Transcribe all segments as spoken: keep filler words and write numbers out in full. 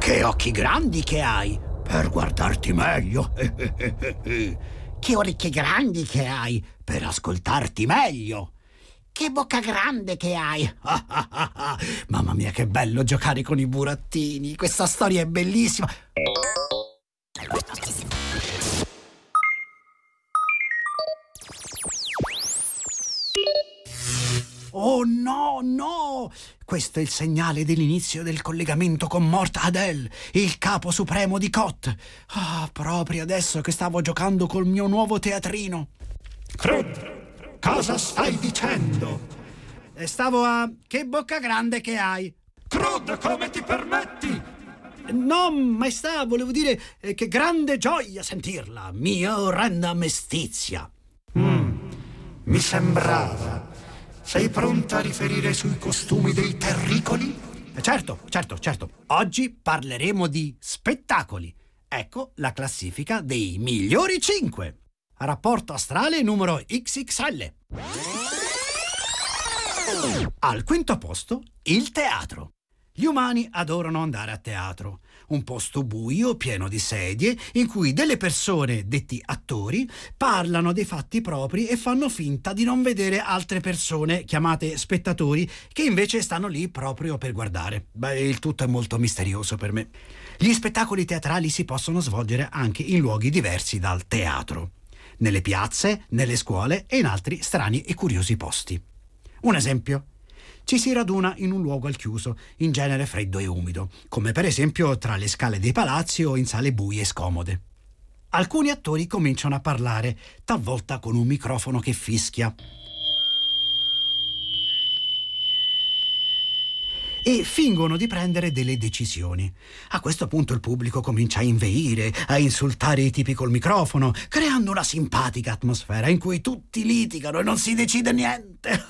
Che occhi grandi che hai, per guardarti meglio. Che orecchie grandi che hai, per ascoltarti meglio. Che bocca grande che hai. Mamma mia, che bello giocare con i burattini. Questa storia è bellissima. Oh no, no! Questo è il segnale dell'inizio del collegamento con Mort Adel, il capo supremo di Kot. Ah, proprio adesso che stavo giocando col mio nuovo teatrino. Krud, cosa stai dicendo? E stavo a... Che bocca grande che hai! Krud, come ti permetti? No, maestà, volevo dire eh, che grande gioia sentirla, mia orrenda mestizia. Mm, mi sembrava... Sei pronta a riferire sui costumi dei terricoli? Certo, certo, certo. Oggi parleremo di spettacoli. Ecco la classifica dei migliori cinque. Rapporto astrale numero X X L. Al quinto posto, il teatro. Gli umani adorano andare a teatro, un posto buio, pieno di sedie, in cui delle persone, detti attori, parlano dei fatti propri e fanno finta di non vedere altre persone, chiamate spettatori, che invece stanno lì proprio per guardare. Beh, il tutto è molto misterioso per me. Gli spettacoli teatrali si possono svolgere anche in luoghi diversi dal teatro, nelle piazze, nelle scuole e in altri strani e curiosi posti. Un esempio. Ci si raduna in un luogo al chiuso, in genere freddo e umido, come per esempio tra le scale dei palazzi o in sale buie e scomode. Alcuni attori cominciano a parlare, talvolta con un microfono che fischia. E fingono di prendere delle decisioni. A questo punto il pubblico comincia a inveire, a insultare i tipi col microfono, creando una simpatica atmosfera in cui tutti litigano e non si decide niente.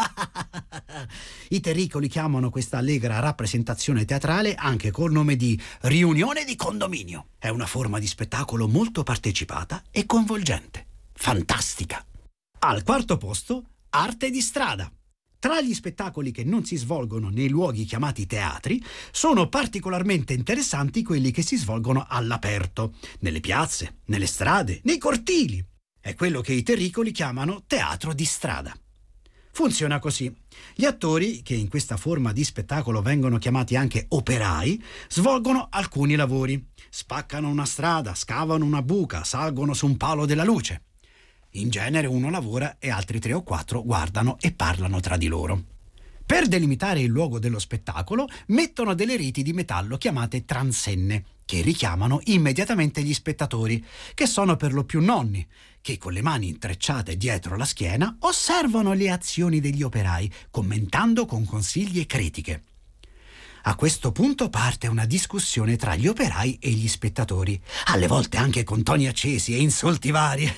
I terricoli chiamano questa allegra rappresentazione teatrale anche col nome di riunione di condominio. È una forma di spettacolo molto partecipata e coinvolgente. Fantastica! Al quarto posto, arte di strada. Tra gli spettacoli che non si svolgono nei luoghi chiamati teatri, sono particolarmente interessanti quelli che si svolgono all'aperto, nelle piazze, nelle strade, nei cortili. È quello che i terricoli chiamano teatro di strada. Funziona così. Gli attori, che in questa forma di spettacolo vengono chiamati anche operai, svolgono alcuni lavori. Spaccano una strada, scavano una buca, salgono su un palo della luce. In genere uno lavora e altri tre o quattro guardano e parlano tra di loro. Per delimitare il luogo dello spettacolo, mettono delle reti di metallo chiamate transenne, che richiamano immediatamente gli spettatori, che sono per lo più nonni, che con le mani intrecciate dietro la schiena osservano le azioni degli operai, commentando con consigli e critiche. A questo punto parte una discussione tra gli operai e gli spettatori, alle volte anche con toni accesi e insulti vari.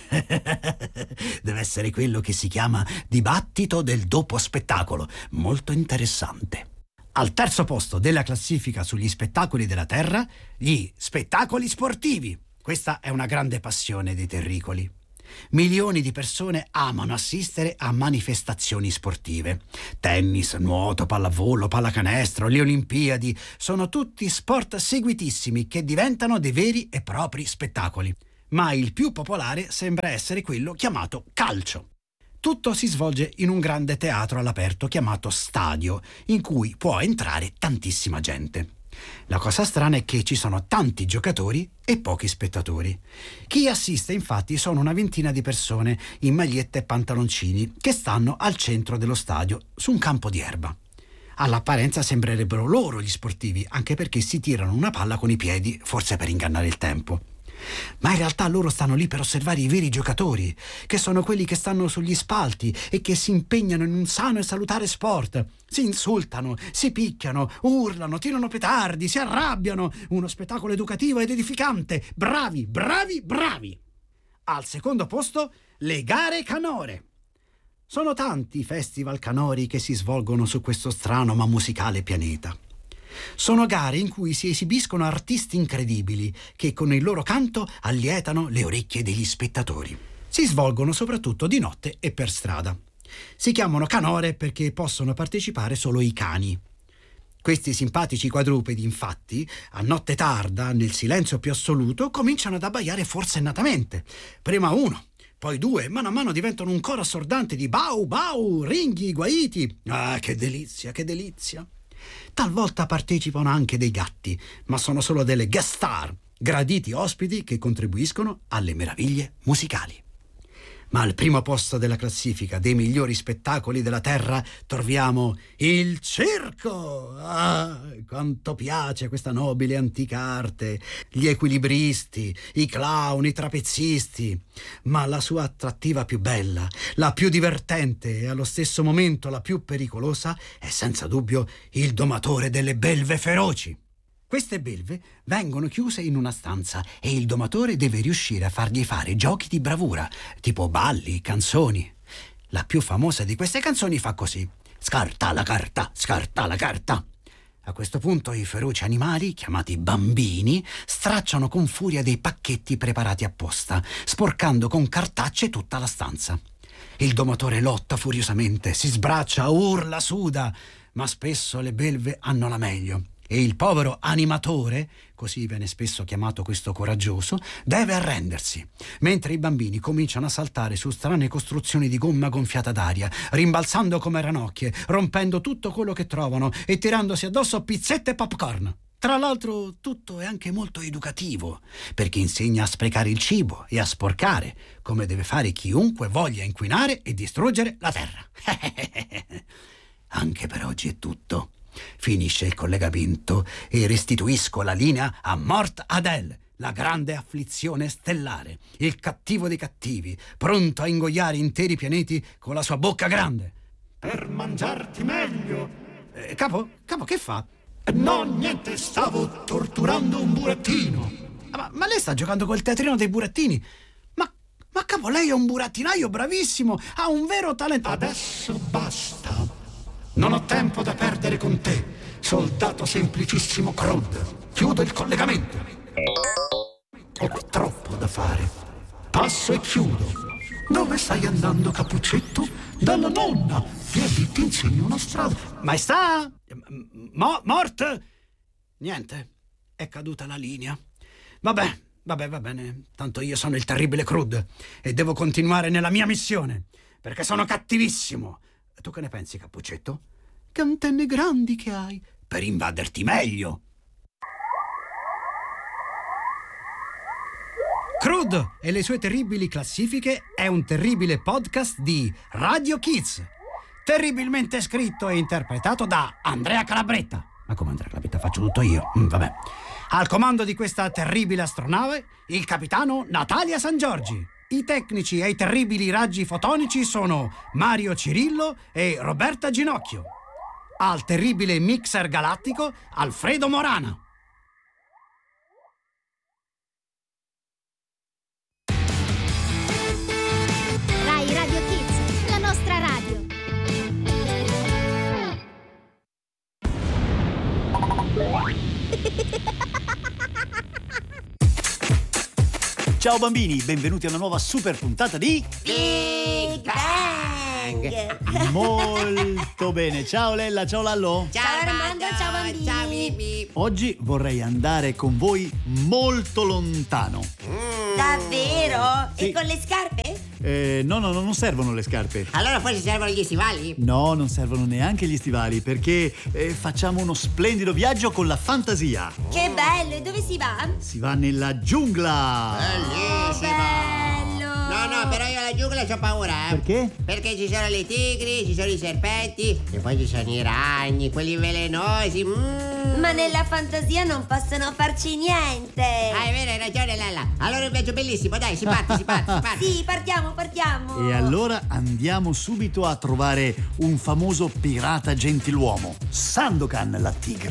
Deve essere quello che si chiama dibattito del dopo spettacolo, molto interessante. Al terzo posto della classifica sugli spettacoli della Terra, gli spettacoli sportivi. Questa è una grande passione dei terricoli. Milioni di persone amano assistere a manifestazioni sportive. Tennis, nuoto, pallavolo, pallacanestro, le Olimpiadi sono tutti sport seguitissimi che diventano dei veri e propri spettacoli. Ma il più popolare sembra essere quello chiamato calcio. Tutto si svolge in un grande teatro all'aperto chiamato stadio, in cui può entrare tantissima gente. La cosa strana è che ci sono tanti giocatori e pochi spettatori. Chi assiste infatti sono una ventina di persone in magliette e pantaloncini che stanno al centro dello stadio su un campo di erba. All'apparenza sembrerebbero loro gli sportivi, anche perché si tirano una palla con i piedi, forse per ingannare il tempo. Ma in realtà loro stanno lì per osservare i veri giocatori, che sono quelli che stanno sugli spalti e che si impegnano in un sano e salutare sport. Si insultano, si picchiano, urlano, tirano petardi, si arrabbiano. Uno spettacolo educativo ed edificante. Bravi, bravi, bravi! Al secondo posto, le gare canore. Sono tanti i festival canori che si svolgono su questo strano ma musicale pianeta. Sono gare in cui si esibiscono artisti incredibili che con il loro canto allietano le orecchie degli spettatori. Si svolgono soprattutto di notte e per strada. Si chiamano canore perché possono partecipare solo i cani. Questi simpatici quadrupedi, infatti, a notte tarda, nel silenzio più assoluto, cominciano ad abbaiare forsennatamente. Prima uno, poi due, mano a mano diventano un coro assordante di bau, bau, ringhi, guaiti. Ah, che delizia, che delizia! Talvolta partecipano anche dei gatti, ma sono solo delle guest star, graditi ospiti che contribuiscono alle meraviglie musicali. Ma al primo posto della classifica dei migliori spettacoli della Terra troviamo il circo. Ah, quanto piace questa nobile antica arte, gli equilibristi, i clown, i trapezzisti. Ma la sua attrattiva più bella, la più divertente e allo stesso momento la più pericolosa è senza dubbio il domatore delle belve feroci. Queste belve vengono chiuse in una stanza e il domatore deve riuscire a fargli fare giochi di bravura, tipo balli, canzoni. La più famosa di queste canzoni fa così: scarta la carta, scarta la carta. A questo punto i feroci animali, chiamati bambini, stracciano con furia dei pacchetti preparati apposta, sporcando con cartacce tutta la stanza. Il domatore lotta furiosamente, si sbraccia, urla, suda, ma spesso le belve hanno la meglio. E il povero animatore, così viene spesso chiamato questo coraggioso, deve arrendersi, mentre i bambini cominciano a saltare su strane costruzioni di gomma gonfiata d'aria, rimbalzando come ranocchie, rompendo tutto quello che trovano e tirandosi addosso pizzette e popcorn. Tra l'altro tutto è anche molto educativo, perché insegna a sprecare il cibo e a sporcare, come deve fare chiunque voglia inquinare e distruggere la terra. Anche per oggi è tutto. Finisce il collegamento e restituisco la linea a Mort Adel, la grande afflizione stellare, il cattivo dei cattivi, pronto a ingoiare interi pianeti con la sua bocca grande. Per mangiarti meglio. Eh, capo? Capo, che fa? No, niente, stavo torturando un burattino. Ma, ma lei sta giocando col teatrino dei burattini? Ma, ma capo, lei è un burattinaio bravissimo, ha un vero talento. Adesso basta. Non ho tempo da perdere con te, soldato semplicissimo Crud. Chiudo il collegamento. Ho troppo da fare. Passo e chiudo. Dove stai andando, Cappuccetto? Dalla nonna. Vieni, ti insegno una strada. Maestà? Mo- Mort? Niente, è caduta la linea. Vabbè, vabbè, va bene. Tanto io sono il terribile Crud e devo continuare nella mia missione, perché sono cattivissimo. Tu che ne pensi, Cappuccetto? Che antenne grandi che hai per invaderti meglio. Crud e le sue terribili classifiche è un terribile podcast di Radio Kids, terribilmente scritto e interpretato da Andrea Calabretta. Ma come Andrea Calabretta? Faccio tutto io. Mm, vabbè. Al comando di questa terribile astronave, il capitano Natalia San Giorgi. I tecnici e i terribili raggi fotonici sono Mario Cirillo e Roberta Ginocchio. Al terribile mixer galattico, Alfredo Morana. Rai Radio Kids, la nostra radio. Ciao bambini, benvenuti a una nuova super puntata di Big Bang! Molto bene, ciao Lella, ciao Lallo. Ciao Armando, ciao bambini! Ciao Mimì! Oggi vorrei andare con voi molto lontano. Davvero? Sì. E con le scarpe? Eh, no, no, no, non servono le scarpe. Allora forse servono gli stivali? No, non servono neanche gli stivali, perché eh, facciamo uno splendido viaggio con la fantasia. Che bello! E dove si va? Si va nella giungla. Bellissimo! Bello! No, no, però io alla giungla c'ho paura, eh. Perché? Perché ci sono le tigri, ci sono i serpenti e poi ci sono i ragni, quelli velenosi. Mm. Ma nella fantasia non possono farci niente. Ah, è vero, hai ragione Lella. Allora è un viaggio bellissimo, dai, si parte, si parte, si parte. Sì, partiamo, partiamo. E allora andiamo subito a trovare un famoso pirata gentiluomo, Sandokan la tigre.